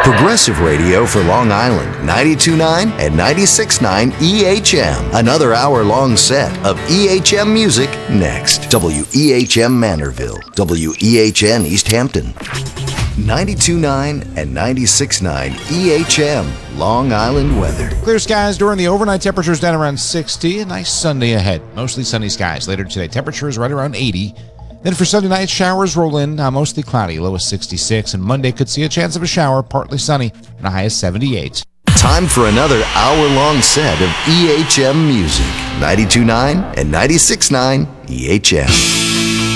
Progressive radio for Long Island, 92.9 and 96.9 EHM. Another hour-long set of EHM music next. WEHM Manorville, WEHN East Hampton. 92.9 and 96.9 EHM, Long Island weather. Clear skies during the overnight. Temperatures down around 60. A nice Sunday ahead. Mostly sunny skies. Later today, temperatures right around 80. Then for Sunday night, showers roll in, mostly cloudy, low of 66. And Monday could see a chance of a shower, partly sunny, and a high of 78. Time for another hour-long set of EHM music. 92.9 and 96.9 EHM.